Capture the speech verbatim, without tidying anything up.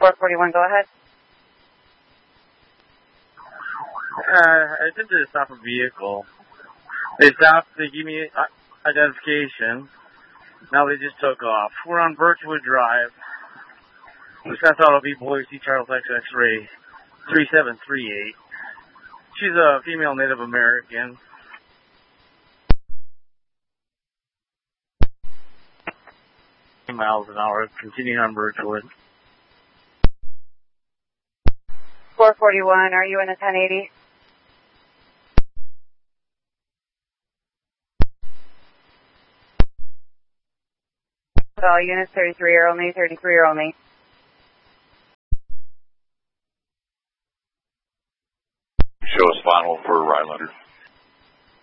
four forty-one, go ahead. Uh, I attempted to stop a vehicle. They stopped, they gave me identification. Now they just took off. We're on Birchwood Drive. Wisconsin Auto B, Boise, Charles X X-ray, three seven three eight. She's a female Native American. Miles an hour, continuing on Birchwood. four forty-one, are you in the ten eighty? All units, thirty-three are only, thirty-three are only. Show us final for Rylander.